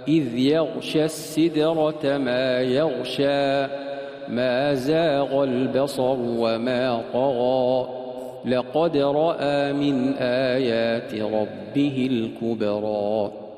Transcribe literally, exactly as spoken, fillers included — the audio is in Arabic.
إذ يغشى السدرة ما يغشى ما زاغ البصر وما طغى لقد رأى من آيات ربه الكبرى